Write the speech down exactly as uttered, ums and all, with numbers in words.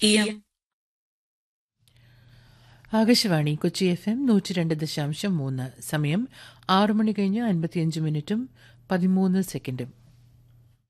ഇയം Akashvani Kochi F M നൂറ്റി രണ്ട് ദശാംശം മൂന്ന്. സമയം ആറു മണി കഴിഞ്ഞ് അൻപത്തിയഞ്ച് മിനിറ്റും പതിമൂന്ന് സെക്കൻഡും.